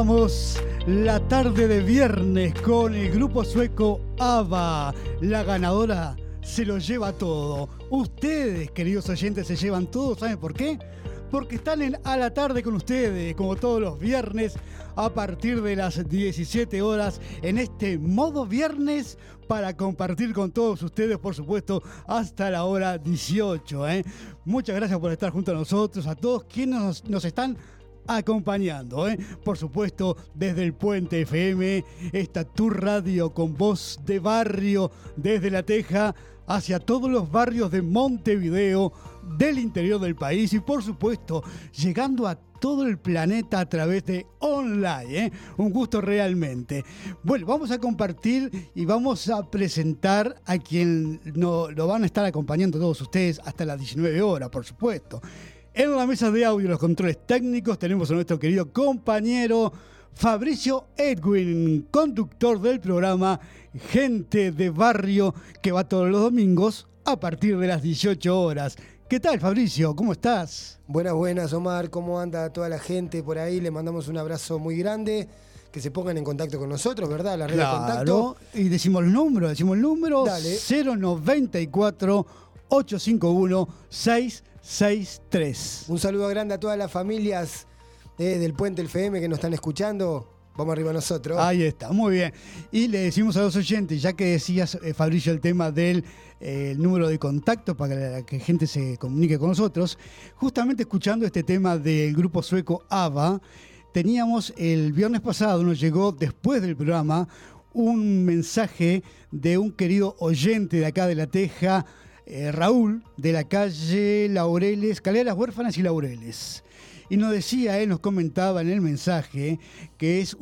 Comenzamos la tarde de viernes con el grupo sueco ABBA. La ganadora se lo lleva todo. Ustedes, queridos oyentes, se llevan todo. ¿Saben por qué? Porque están en A la Tarde con ustedes, como todos los viernes, a partir de las 17 horas, en este modo viernes, para compartir con todos ustedes, por supuesto, hasta la hora 18. Muchas gracias por estar junto a nosotros, a todos quienes nos están acompañando, por supuesto, desde el Puente FM, esta tu radio con voz de barrio, desde La Teja hacia todos los barrios de Montevideo, del interior del país y, por supuesto, llegando a todo el planeta a través de online. Un gusto realmente. Bueno, vamos a compartir y vamos a presentar a quien lo van a estar acompañando todos ustedes hasta las 19 horas, por supuesto. En la mesa de audio, los controles técnicos, tenemos a nuestro querido compañero Fabricio Edwin, conductor del programa Gente de Barrio, que va todos los domingos a partir de las 18 horas. ¿Qué tal, Fabricio? ¿Cómo estás? Buenas, Omar. ¿Cómo anda toda la gente por ahí? Le mandamos un abrazo muy grande. Que se pongan en contacto con nosotros, ¿verdad? La red de contacto. Y decimos el número. Dale. 094 851 663. Un saludo grande a todas las familias del Puente FM que nos están escuchando. Vamos arriba nosotros. Ahí está, muy bien. Y le decimos a los oyentes, ya que decías, Fabricio, el tema del número de contacto para que la gente se comunique con nosotros, justamente escuchando este tema del grupo sueco ABBA, teníamos el viernes pasado, nos llegó después del programa, un mensaje de un querido oyente de acá de La Teja, Raúl, de la calle Laureles, Caleras Huérfanas y Laureles. Y nos decía, nos comentaba en el mensaje que es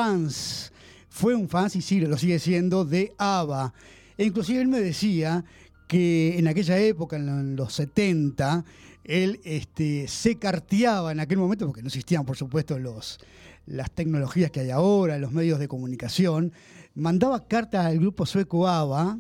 fue un fans y sí, lo sigue siendo, de ABBA. E inclusive él me decía que en aquella época, en los 70, él se carteaba en aquel momento, porque no existían, por supuesto, las tecnologías que hay ahora, los medios de comunicación, mandaba cartas al grupo sueco ABBA.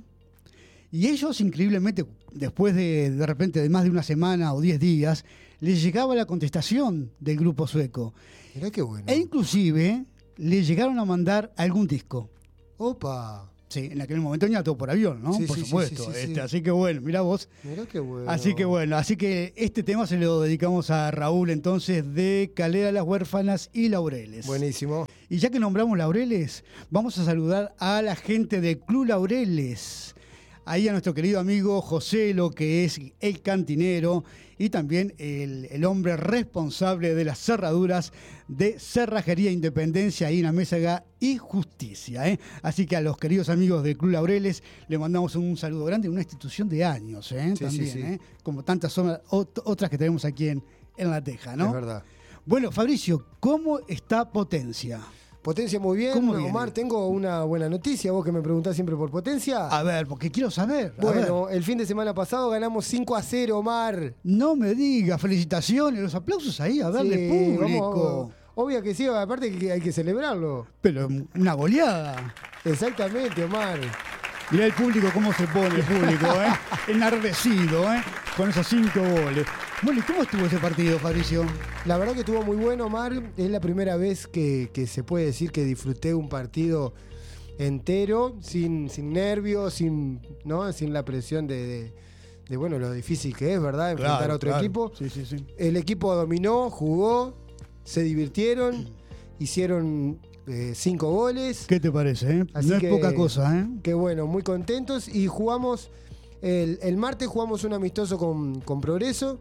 Y ellos, increíblemente, después de repente de más de una semana o 10 días, les llegaba la contestación del grupo sueco. Mirá qué bueno. E inclusive le llegaron a mandar algún disco. ¡Opa! Sí, en aquel momento venía todo por avión, ¿no? Sí, por supuesto. sí. Así que bueno, mirá vos. Mirá qué bueno. Así que este tema se lo dedicamos a Raúl, entonces, de Calera Las Huérfanas y Laureles. Buenísimo. Y ya que nombramos Laureles, vamos a saludar a la gente del Club Laureles. Ahí a nuestro querido amigo Joselo, que es el cantinero y también el hombre responsable de las cerraduras de Cerrajería Independencia, ahí en Amézaga y Justicia. Así que a los queridos amigos del Club Laureles le mandamos un saludo grande, una institución de años también, sí. Como tantas otras que tenemos aquí en La Teja, ¿no? Es verdad. Bueno, Fabricio, ¿cómo está Potencia? Potencia muy bien. Omar, tengo una buena noticia. Vos que me preguntás siempre por Potencia. A ver, porque quiero saber. Bueno, el fin de semana pasado ganamos 5-0, Omar. No me digas, felicitaciones, los aplausos ahí, a verle público. Obvio que sí, aparte que hay que celebrarlo. Pero una goleada. Exactamente, Omar. Mirá el público, cómo se pone el público, enardecido, con esos 5 goles. Bueno, ¿y cómo estuvo ese partido, Fabricio? La verdad que estuvo muy bueno, Omar. Es la primera vez que se puede decir que disfruté un partido entero, sin nervios, sin la presión de lo difícil que es, ¿verdad? Enfrentar a otro equipo. Sí. El equipo dominó, jugó, se divirtieron, hicieron 5 goles. ¿Qué te parece? Así no es poca cosa, Que bueno, muy contentos. Y jugamos, el martes jugamos un amistoso con Progreso,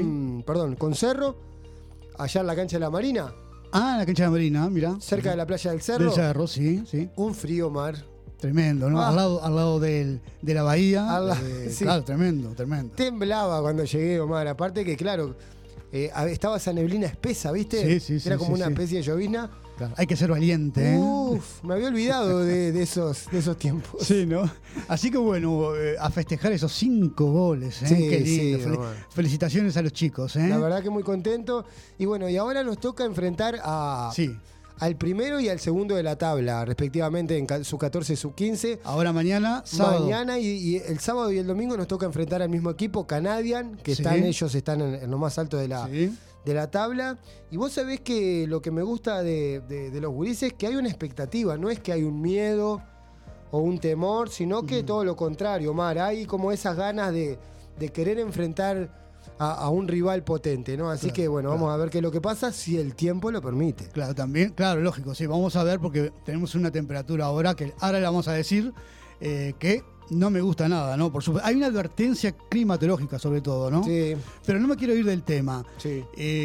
con Cerro, allá en la cancha de la Marina. Ah, la cancha de la Marina, mira. Cerca de la playa del Cerro. Del Cerro, sí. Un frío, Mar. Tremendo, ¿no? Al lado de la bahía. Sí. Claro, tremendo. Temblaba cuando llegué, Omar. Aparte que, claro, estaba esa neblina espesa, ¿viste? Sí. Era como una especie de llovizna. Claro, hay que ser valiente, Me había olvidado de esos tiempos. Sí, ¿no? Así que bueno, a festejar esos 5 goles, Sí, qué lindo. Sí, felicitaciones a los chicos, La verdad que muy contento. Y bueno, y ahora nos toca enfrentar al primero y al segundo de la tabla, respectivamente en sub 14 y sub 15. Ahora mañana, sábado. Mañana y el sábado y el domingo nos toca enfrentar al mismo equipo, Canadian, que ellos están en lo más alto de de la tabla. Y vos sabés que lo que me gusta de los gurises es que hay una expectativa, no es que hay un miedo o un temor, sino que todo lo contrario, Omar. Hay como esas ganas de querer enfrentar a un rival potente, ¿no? Así que bueno, vamos a ver qué es lo que pasa si el tiempo lo permite. Claro, también, claro, lógico, sí, vamos a ver porque tenemos una temperatura ahora que ahora le vamos a decir que no me gusta nada, ¿no? Por supuesto, hay una advertencia climatológica sobre todo, ¿no? Sí. Pero no me quiero ir del tema. Sí.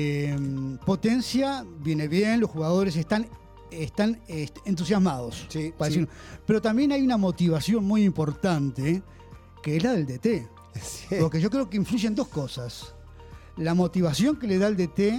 Potencia viene bien, los jugadores están entusiasmados. Sí, para sí. decirlo. Pero también hay una motivación muy importante que es la del DT. Sí. Porque yo creo que influyen dos cosas. La motivación que le da el DT,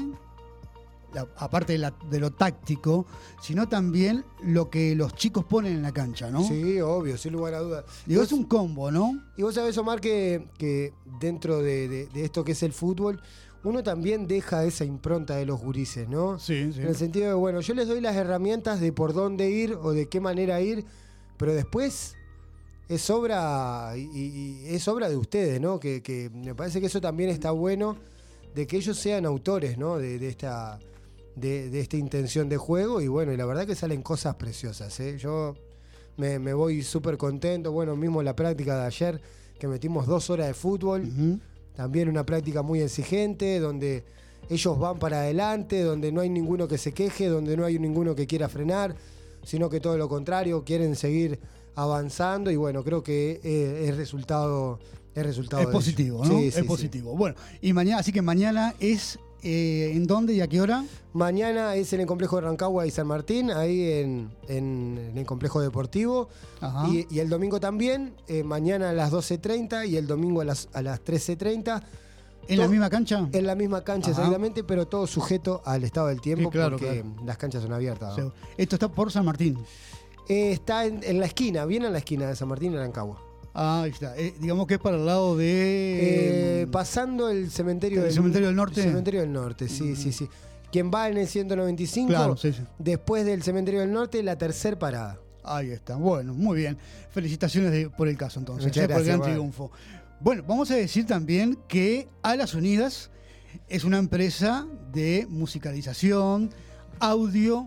aparte de lo táctico, sino también lo que los chicos ponen en la cancha, ¿no? Sí, obvio, sin lugar a dudas. Digo, es un combo, ¿no? Y vos sabés, Omar, que dentro de esto que es el fútbol, uno también deja esa impronta de los gurises, ¿no? Sí, sí. En el sentido de, bueno, yo les doy las herramientas de por dónde ir o de qué manera ir, pero después es obra y es obra de ustedes, ¿no? Que me parece que eso también está bueno, de que ellos sean autores, ¿no? De esta intención de juego. Y bueno, y la verdad que salen cosas preciosas, ¿eh? Yo me voy súper contento. Bueno, mismo la práctica de ayer, que metimos 2 horas de fútbol. Uh-huh. También una práctica muy exigente, donde ellos van para adelante, donde no hay ninguno que se queje, donde no hay ninguno que quiera frenar, sino que todo lo contrario, quieren seguir avanzando. Y bueno, creo que es resultado Es de positivo, ello. ¿no? Sí, Es sí, positivo. Sí. Bueno, y mañana, así que mañana es ¿en dónde y a qué hora? Mañana es en el complejo de Rancagua y San Martín, ahí en el complejo deportivo. Ajá. Y el domingo también, mañana a las 12:30 y el domingo a las 13:30. ¿En la misma cancha? En la misma cancha, Ajá. Exactamente, pero todo sujeto al estado del tiempo, Sí, claro, porque claro. las canchas son abiertas, ¿no? Esto está por San Martín. Está en la esquina, bien en la esquina de San Martín y Rancagua. Ah, ahí está. Digamos que es para el lado de... Pasando el cementerio ¿El cementerio del norte? El cementerio del norte, sí, sí, sí. Quien va en el 195, Claro, sí, sí. después del cementerio del norte, la tercer parada. Ahí está. Bueno, muy bien. Felicitaciones por el caso, entonces. Muchas por el gracias, gran triunfo. Bueno, vamos a decir también que Alas Unidas es una empresa de musicalización, audio,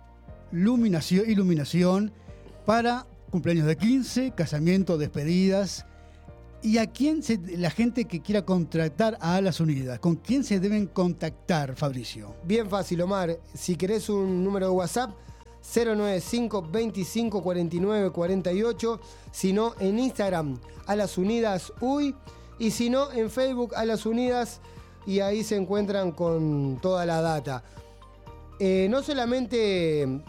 iluminación para cumpleaños de 15, casamiento, despedidas. ¿Y a quién la gente que quiera contratar a Alas Unidas? ¿Con quién se deben contactar, Fabricio? Bien fácil, Omar. Si querés un número de WhatsApp, 095 25 49 48. Si no, en Instagram, Alas Unidas Uy. Y si no, en Facebook, Alas Unidas. Y ahí se encuentran con toda la data. No solamente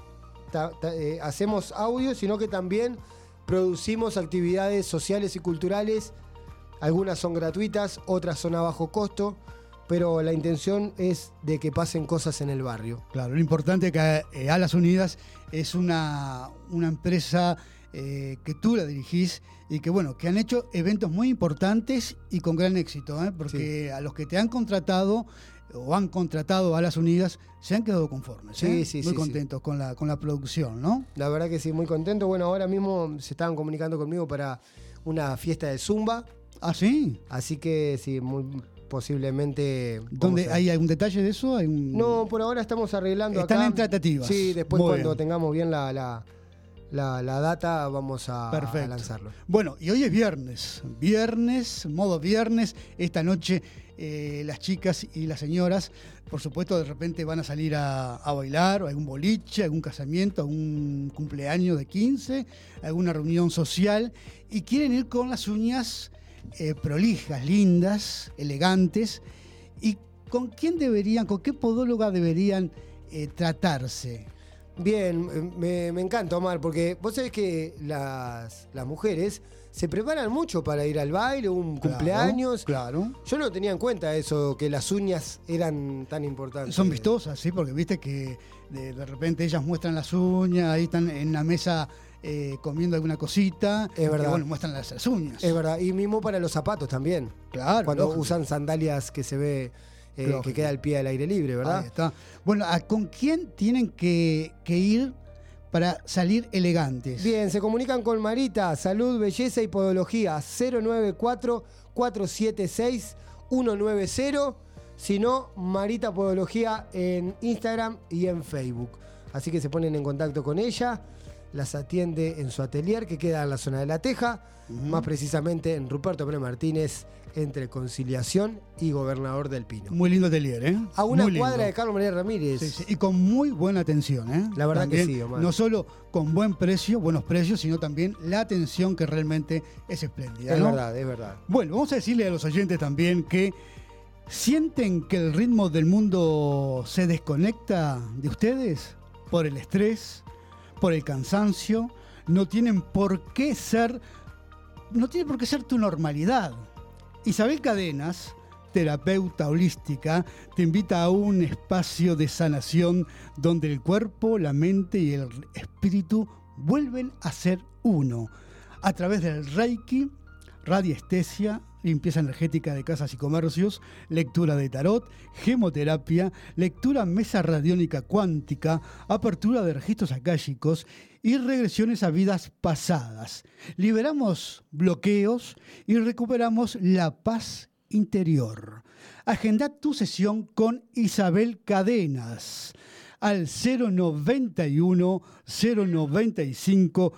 hacemos audio, sino que también producimos actividades sociales y culturales. Algunas son gratuitas, otras son a bajo costo, pero la intención es de que pasen cosas en el barrio. Claro, lo importante es que Alas Unidas es una empresa que tú la dirigís y que, bueno, que han hecho eventos muy importantes y con gran éxito, porque sí. A los que te han contratado o han contratado a Alas Unidas se han quedado conformes. Sí, sí, muy sí, contentos sí. Con la producción, ¿no? La verdad que sí, muy contento. Bueno, ahora mismo se estaban comunicando conmigo para una fiesta de Zumba. ¿Ah, sí? Así que sí, muy posiblemente... ¿Dónde hay algún detalle de eso? No, por ahora estamos arreglando Están acá. en tratativas. Sí, después muy cuando bien. Tengamos bien la data vamos a lanzarlo. Bueno, y hoy es viernes, modo viernes. Esta noche las chicas y las señoras, por supuesto, de repente van a salir a bailar, o algún boliche, algún casamiento, algún cumpleaños de 15, alguna reunión social, y quieren ir con las uñas prolijas, lindas, elegantes. ¿Y con quién con qué podóloga deberían tratarse? Bien, me encanta, Omar, porque vos sabés que las mujeres se preparan mucho para ir al baile, un cumpleaños. Claro. Yo no tenía en cuenta eso, que las uñas eran tan importantes. Son vistosas, sí, porque viste que de repente ellas muestran las uñas, ahí están en la mesa comiendo alguna cosita. Es verdad. Y bueno, muestran las uñas. Es verdad, y mismo para los zapatos también. Claro. Cuando lógico. usan sandalias que se ve que queda el pie al aire libre, ¿verdad? Ahí está. Bueno, ¿con quién tienen que ir para salir elegantes? Bien, se comunican con Marita, Salud, Belleza y Podología, 094-476-190. Si no, Marita Podología en Instagram y en Facebook. Así que se ponen en contacto con ella, las atiende en su atelier que queda en la zona de La Teja, más precisamente en Ruperto Pérez Martínez, entre Conciliación y Gobernador del Pino. Muy lindo atelier, ¿eh? A una Muy cuadra lindo. de Carlos María Ramírez. Sí, sí. Y con muy buena atención, ¿eh? La verdad También, que sí, Omar. no solo con buenos precios, sino también la atención que realmente es espléndida, Es ¿no? verdad, es verdad. Bueno, vamos a decirle a los oyentes también que sienten que el ritmo del mundo se desconecta de ustedes por el estrés, por el cansancio. No tiene por qué ser tu normalidad. Isabel Cadenas, terapeuta holística, te invita a un espacio de sanación donde el cuerpo, la mente y el espíritu vuelven a ser uno. A través del Reiki, radiestesia, limpieza energética de casas y comercios, lectura de tarot, gemoterapia, lectura mesa radiónica cuántica, apertura de registros akáshicos y regresiones a vidas pasadas. Liberamos bloqueos y recuperamos la paz interior. Agenda tu sesión con Isabel Cadenas al 091 095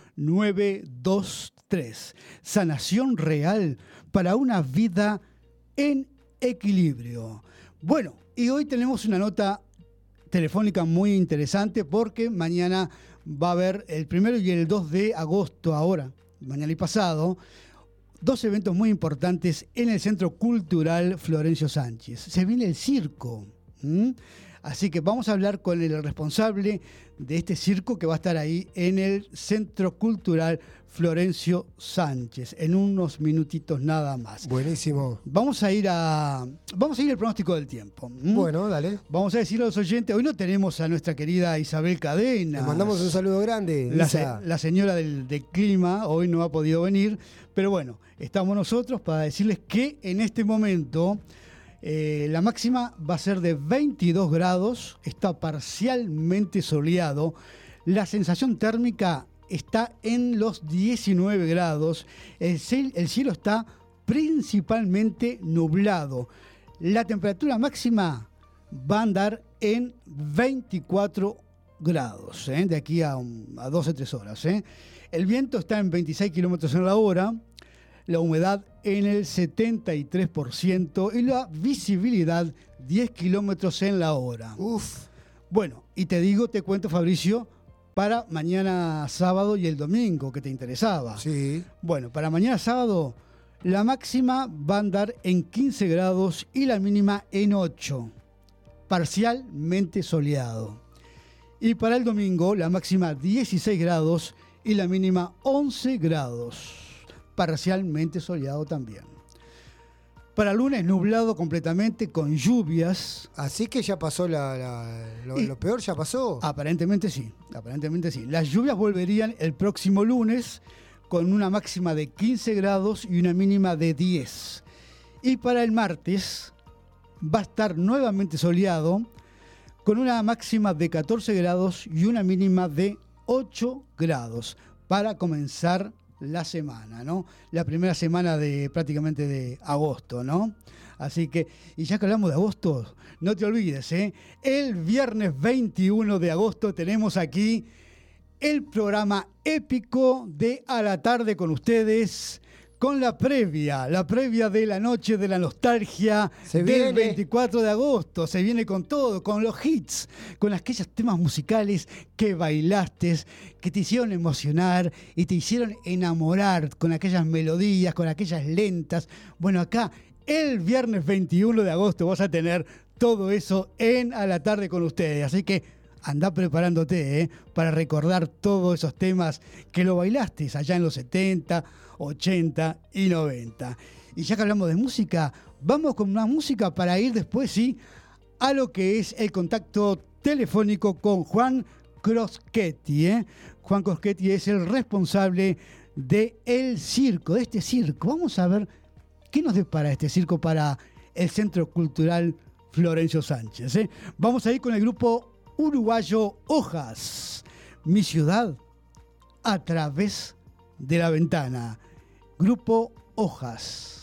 923. Sanación real para una vida en equilibrio. Bueno, y hoy tenemos una nota telefónica muy interesante porque mañana va a haber el 1 y el 2 de agosto, ahora, mañana y pasado, dos eventos muy importantes en el Centro Cultural Florencio Sánchez. Se viene el circo. Así que vamos a hablar con el responsable de este circo que va a estar ahí en el Centro Cultural Florencio Sánchez en unos minutitos nada más. Buenísimo. Vamos a ir al pronóstico del tiempo. Bueno, dale. Vamos a decirle a los oyentes, hoy no tenemos a nuestra querida Isabel Cadenas. Le mandamos un saludo grande. La señora del clima hoy no ha podido venir, pero bueno, estamos nosotros para decirles que en este momento la máxima va a ser de 22 grados, está parcialmente soleado, la sensación térmica está en los 19 grados, el cielo está principalmente nublado, la temperatura máxima va a andar en 24 grados, de aquí a 12-3 horas. El viento está en 26 kilómetros en la hora, la humedad en el 73% y la visibilidad 10 kilómetros en la hora. Uf. Bueno, y te cuento, Fabricio, para mañana sábado y el domingo, que te interesaba. Sí. Bueno, para mañana sábado, la máxima va a andar en 15 grados y la mínima en 8, parcialmente soleado. Y para el domingo, la máxima 16 grados y la mínima 11 grados. Parcialmente soleado también. Para lunes nublado completamente con lluvias. Así que ya pasó lo peor, ya pasó. Aparentemente sí. Las lluvias volverían el próximo lunes con una máxima de 15 grados y una mínima de 10. Y para el martes va a estar nuevamente soleado con una máxima de 14 grados y una mínima de 8 grados para comenzar la semana, ¿no? La primera semana prácticamente de agosto, ¿no? Así que, y ya que hablamos de agosto, no te olvides, el viernes 21 de agosto tenemos aquí el programa épico de A la Tarde con ustedes, con la previa de la noche de la nostalgia del 24 de agosto. Se viene con todo, con los hits, con aquellos temas musicales que bailaste, que te hicieron emocionar y te hicieron enamorar con aquellas melodías, con aquellas lentas. Bueno, acá el viernes 21 de agosto vas a tener todo eso en A la Tarde con ustedes. Así que andá preparándote para recordar todos esos temas que lo bailaste allá en los 70, 80 y 90. Y ya que hablamos de música, vamos con una música para ir después, sí, a lo que es el contacto telefónico con Juan Croschetti. Juan Croschetti es el responsable del circo, de este circo. Vamos a ver qué nos depara este circo para el Centro Cultural Florencio Sánchez. Vamos a ir con el grupo uruguayo Hojas, Mi ciudad a través de la ventana. Grupo Hojas.